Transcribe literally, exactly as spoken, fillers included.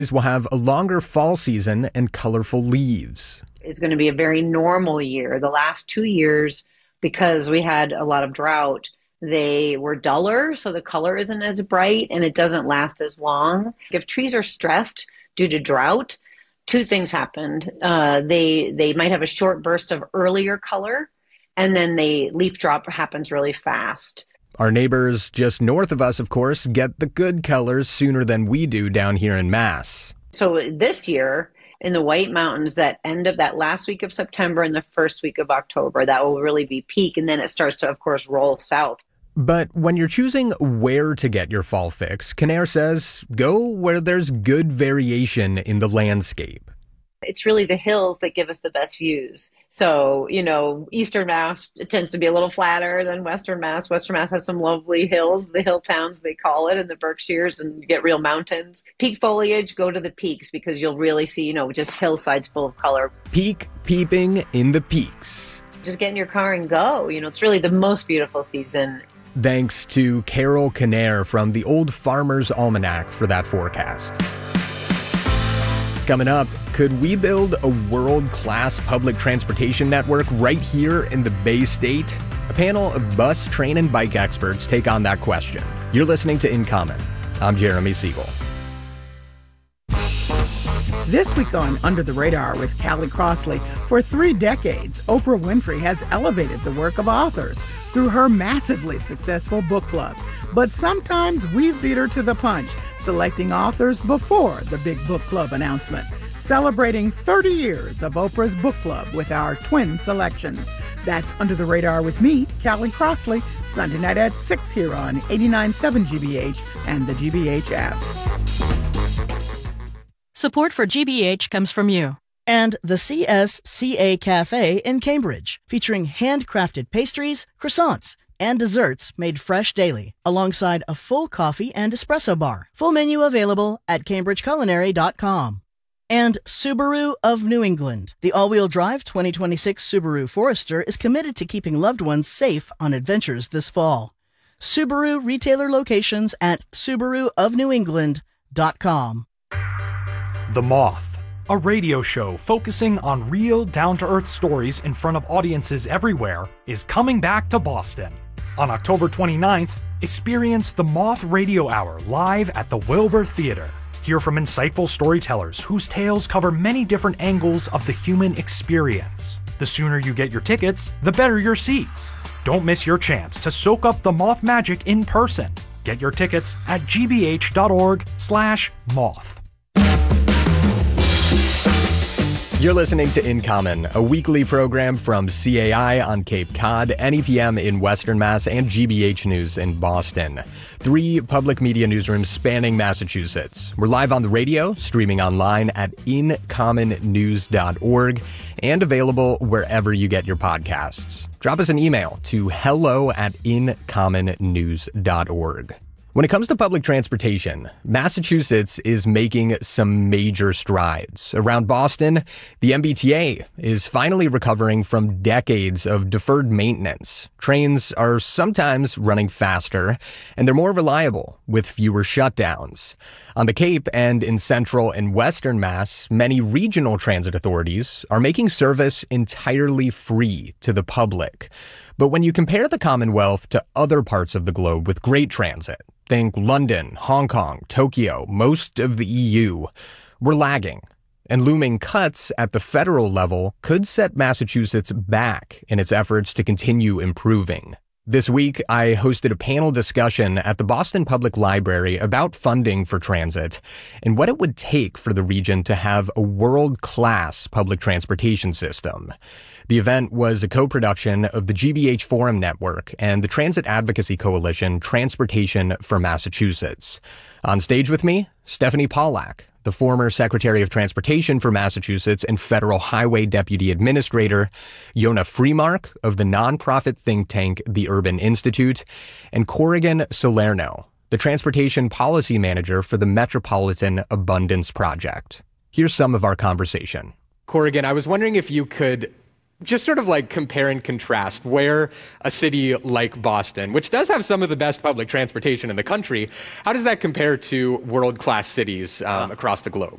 Will have a longer fall season and colorful leaves. It's going to be a very normal year. The last two years, because we had a lot of drought, they were duller, so the color isn't as bright and it doesn't last as long. If trees are stressed due to drought, two things happened. Uh, they they might have a short burst of earlier color, and then the leaf drop happens really fast. Our neighbors just north of us, of course, get the good colors sooner than we do down here in Mass. So this year, in the White Mountains, that end of that last week of September and the first week of October, that will really be peak, and then it starts to, of course, roll south. But when you're choosing where to get your fall fix, Kinnair says go where there's good variation in the landscape. It's really the hills that give us the best views. So, you know, Eastern Mass tends to be a little flatter than Western Mass. Western Mass has some lovely hills, the hill towns they call it, in the Berkshires, and you get real mountains. Peak foliage, go to the peaks because you'll really see, you know, just hillsides full of color. Peak peeping in the peaks. Just get in your car and go. You know, it's really the most beautiful season. Thanks to Carol Kinnair from the Old Farmer's Almanac for that forecast. Coming up, could we build a world-class public transportation network right here in the Bay State? A panel of bus, train, and bike experts take on that question. You're listening to In Common. I'm Jeremy Siegel. This week on Under the Radar with Callie Crossley, for three decades, Oprah Winfrey has elevated the work of authors through her massively successful book club. But sometimes we've beat her to the punch, selecting authors before the big book club announcement. Celebrating thirty years of Oprah's book club with our twin selections. That's Under the Radar with me, Callie Crossley, Sunday night at six here on eighty-nine point seven G B H and the G B H app. Support for G B H comes from you. And the C S C A Cafe in Cambridge, featuring handcrafted pastries, croissants, and desserts made fresh daily, alongside a full coffee and espresso bar. Full menu available at cambridge culinary dot com. And Subaru of New England. The all-wheel drive twenty twenty-six Subaru Forester is committed to keeping loved ones safe on adventures this fall. Subaru retailer locations at subaru of new england dot com. The Moth, a radio show focusing on real, down-to-earth stories in front of audiences everywhere, is coming back to Boston. On October twenty-ninth, experience the Moth Radio Hour live at the Wilbur Theater. Hear from insightful storytellers whose tales cover many different angles of the human experience. The sooner you get your tickets, the better your seats. Don't miss your chance to soak up the Moth magic in person. Get your tickets at g b h dot org slash moth. You're listening to In Common, a weekly program from C A I on Cape Cod, N E P M in Western Mass, and G B H News in Boston. Three public media newsrooms spanning Massachusetts. We're live on the radio, streaming online at in common news dot org, and available wherever you get your podcasts. Drop us an email to hello at in common news dot org. When it comes to public transportation, Massachusetts is making some major strides. Around Boston, the M B T A is finally recovering from decades of deferred maintenance. Trains are sometimes running faster, and they're more reliable with fewer shutdowns. On the Cape and in Central and Western Mass, many regional transit authorities are making service entirely free to the public. But when you compare the Commonwealth to other parts of the globe with great transit, think London, Hong Kong, Tokyo, most of the E U, we're lagging. And looming cuts at the federal level could set Massachusetts back in its efforts to continue improving. This week, I hosted a panel discussion at the Boston Public Library about funding for transit and what it would take for the region to have a world-class public transportation system. The event was a co-production of the G B H Forum Network and the Transit Advocacy Coalition Transportation for Massachusetts. On stage with me, Stephanie Pollack, the former Secretary of Transportation for Massachusetts and Federal Highway Deputy Administrator, Yonah Freemark of the nonprofit think tank The Urban Institute, and Corrigan Salerno, the Transportation Policy Manager for the Metropolitan Abundance Project. Here's some of our conversation. Corrigan, I was wondering if you could just sort of like compare and contrast where a city like Boston, which does have some of the best public transportation in the country, how does that compare to world-class cities um, uh. across the globe?